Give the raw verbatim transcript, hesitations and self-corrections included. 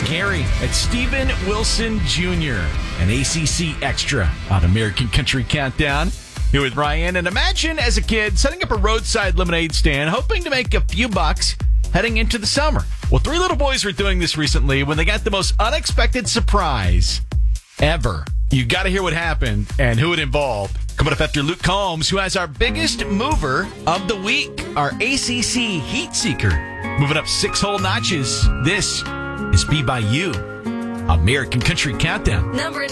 Gary. It's Steven Wilson Junior, an A C C extra on American Country Countdown. Here with Ryan. And imagine as a kid setting up a roadside lemonade stand, hoping to make a few bucks heading into the summer. Well, three little boys were doing this recently when they got the most unexpected surprise ever. You got to hear what happened and who it involved. Coming up after Luke Combs, who has our biggest mover of the week, our A C C Heat Seeker, moving up six whole notches. This is Be By You, American Country Countdown. Number